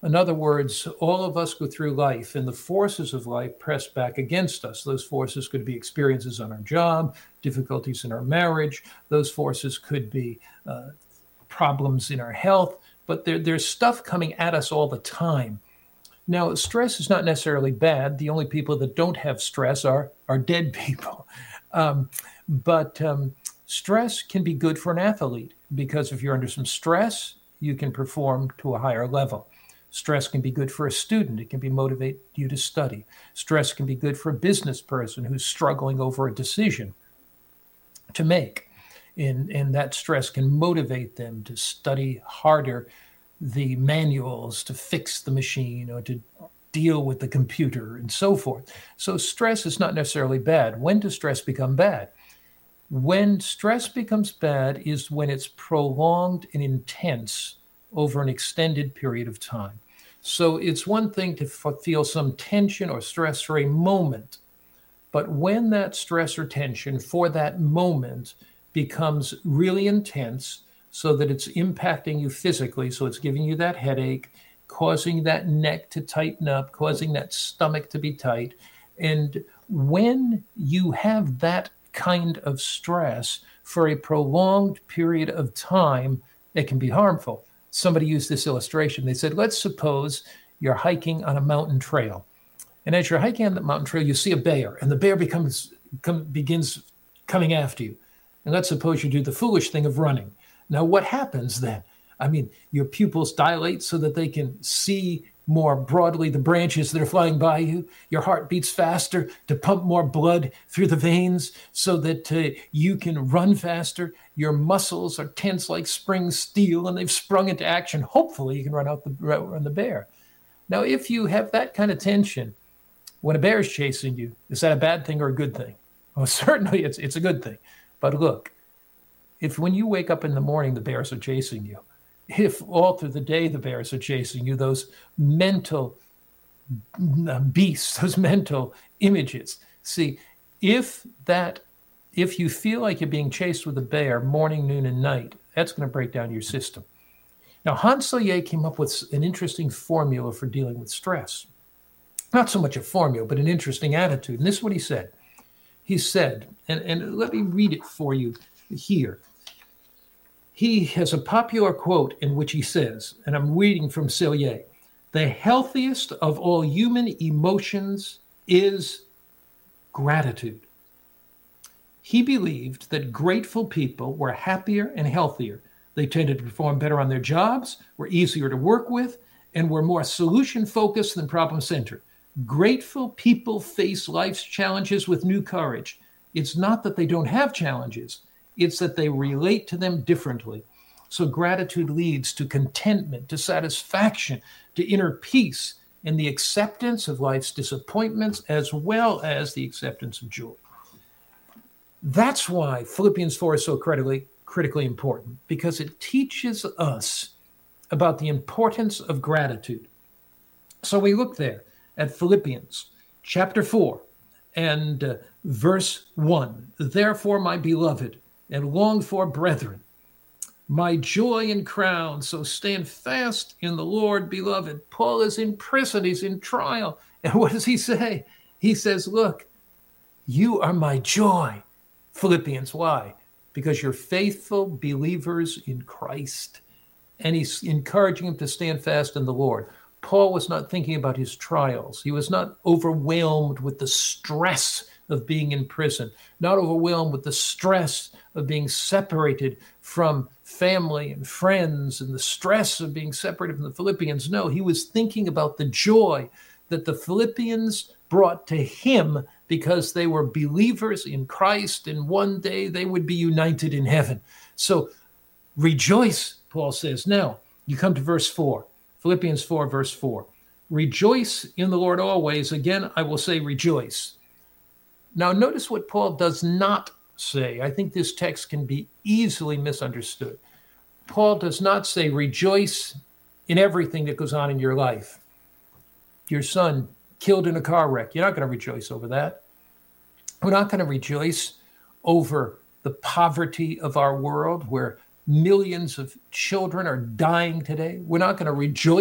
In other words, all of us go through life and the forces of life press back against us. Those forces could be experiences on our job, difficulties in our marriage. Those forces could be problems in our health, but there's stuff coming at us all the time. Now, stress is not necessarily bad. The only people that don't have stress are dead people. Um, but stress can be good for an athlete because if you're under some stress, you can perform to a higher level. Stress can be good for a student. It can be motivate you to study. Stress can be good for a business person who's struggling over a decision to make. And that stress can motivate them to study harder the manuals to fix the machine or to deal with the computer and so forth. So stress is not necessarily bad. When does stress become bad? When stress becomes bad is when it's prolonged and intense over an extended period of time. So it's one thing to feel some tension or stress for a moment, but when that stress or tension for that moment becomes really intense so that it's impacting you physically, so it's giving you that headache, causing that neck to tighten up, causing that stomach to be tight. And when you have that kind of stress for a prolonged period of time, it can be harmful. Somebody used this illustration. They said, let's suppose you're hiking on a mountain trail. And as you're hiking on the mountain trail, you see a bear, and the bear begins coming after you. And let's suppose you do the foolish thing of running. Now, what happens then? I mean, your pupils dilate so that they can see more broadly the branches that are flying by you. Your heart beats faster to pump more blood through the veins so that you can run faster. Your muscles are tense like spring steel and they've sprung into action. Hopefully, you can run the bear. Now, if you have that kind of tension when a bear is chasing you, is that a bad thing or a good thing? Well, certainly it's a good thing. But look, if when you wake up in the morning, the bears are chasing you, if all through the day the bears are chasing you, those mental beasts, those mental images. See, if you feel like you're being chased with a bear morning, noon, and night, that's going to break down your system. Now, Hans Selye came up with an interesting formula for dealing with stress. Not so much a formula, but an interesting attitude. And this is what he said. He said, and let me read it for you here. He has a popular quote in which he says, and I'm reading from Selye, the healthiest of all human emotions is gratitude. He believed that grateful people were happier and healthier. They tended to perform better on their jobs, were easier to work with, and were more solution-focused than problem-centered. Grateful people face life's challenges with new courage. It's not that they don't have challenges. It's that they relate to them differently. So gratitude leads to contentment, to satisfaction, to inner peace, and the acceptance of life's disappointments as well as the acceptance of joy. That's why Philippians 4 is so critically important, because it teaches us about the importance of gratitude. So we look there at Philippians chapter 4 and verse 1. Therefore, my beloved and longed for brethren, my joy and crown, so stand fast in the Lord, beloved. Paul is in prison. He's in trial. And what does he say? He says, look, you are my joy. Philippians, why? Because you're faithful believers in Christ. And he's encouraging them to stand fast in the Lord. Paul was not thinking about his trials. He was not overwhelmed with the stress of being in prison, not overwhelmed with the stress of being separated from family and friends and the stress of being separated from the Philippians. No, he was thinking about the joy that the Philippians brought to him because they were believers in Christ, and one day they would be united in heaven. So rejoice, Paul says. Now, you come to verse 4, Philippians 4, verse 4. Rejoice in the Lord always. Again, I will say rejoice. Now, notice what Paul does not say. I think this text can be easily misunderstood. Paul does not say rejoice in everything that goes on in your life. Your son killed in a car wreck. You're not going to rejoice over that. We're not going to rejoice over the poverty of our world where millions of children are dying today. We're not going to rejoice